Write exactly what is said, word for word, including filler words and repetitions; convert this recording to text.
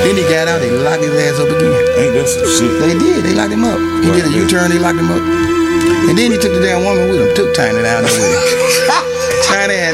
Then he got out, they locked his ass up again. Ain't that some shit? They did, they locked him up. He Right, did a yeah. U-turn, they locked him up. And then he took the damn woman with him, took Tiny down there with him.